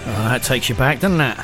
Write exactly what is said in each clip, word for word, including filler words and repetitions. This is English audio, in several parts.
Oh, that takes you back, doesn't it?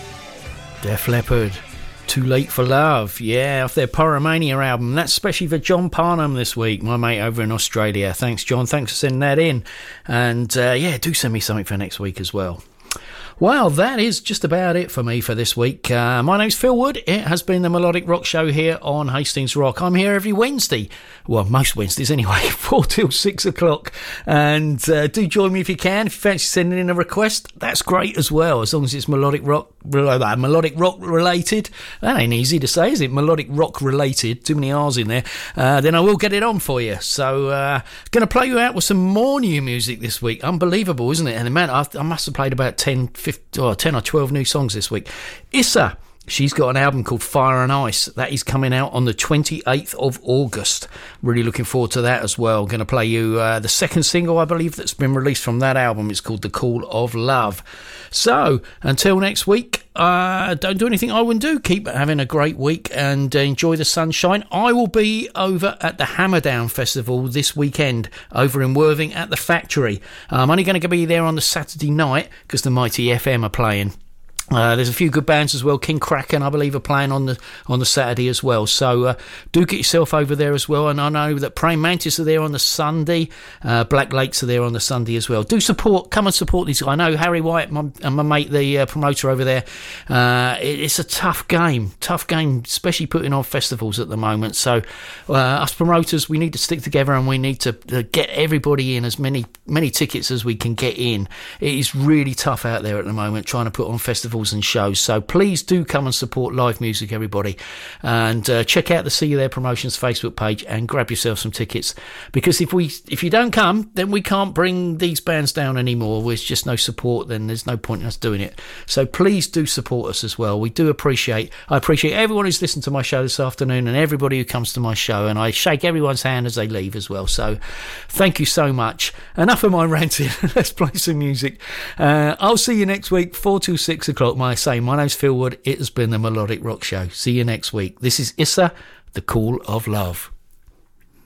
Def Leppard, Too Late for Love, yeah, off their Pyromania album. That's especially for John Parnham this week, my mate over in Australia. Thanks, John, thanks for sending that in. And uh, yeah, do send me something for next week as well. Well, that is just about it for me for this week. Uh, my name's Phil Wood. It has been the Melodic Rock Show here on Hastings Rock. I'm here every Wednesday. Well, most Wednesdays anyway, four till six o'clock. And uh, do join me if you can. If you fancy sending in a request, that's great as well, as long as it's melodic rock, uh, melodic rock related. That ain't easy to say, is it? Melodic rock related. Too many R's in there. Uh, then I will get it on for you. So, uh, going to play you out with some more new music this week. Unbelievable, isn't it? And man, I, I must have played about ten, fifteen, oh, ten or twelve new songs this week. Issa, she's got an album called Fire and Ice. That is coming out on the twenty-eighth of August. Really looking forward to that as well. Going to play you uh, the second single, I believe, that's been released from that album. It's called The Call of Love. So, until next week, uh, don't do anything I wouldn't do. Keep having a great week and uh, enjoy the sunshine. I will be over at the Hammerdown Festival this weekend over in Worthing at the Factory. I'm only going to be there on the Saturday night because the Mighty F M are playing. Uh, there's a few good bands as well. King Kraken, I believe, are playing on the on the Saturday as well. So uh, do get yourself over there as well. And I know that Praying Mantis are there on the Sunday. Uh, Black Lakes are there on the Sunday as well. Do support, come and support these guys. I know Harry White my, and my mate, the uh, promoter over there. Uh, it, it's a tough game, tough game, especially putting on festivals at the moment. So uh, us promoters, we need to stick together and we need to uh, get everybody in, as many many tickets as we can get in. It is really tough out there at the moment trying to put on festivals and shows, so please do come and support live music, everybody, and uh, check out the See You There Promotions Facebook page and grab yourself some tickets, because if we if you don't come, then we can't bring these bands down anymore. There's just no support, then there's no point in us doing it. So please do support us as well. We do appreciate I appreciate everyone who's listened to my show this afternoon and everybody who comes to my show, and I shake everyone's hand as they leave as well. So thank you so much. Enough of my ranting. Let's play some music. uh, I'll see you next week, four to six o'clock. My say, my name's Phil Wood. It has been the Melodic Rock Show. See you next week. This is Issa, The Call of Love.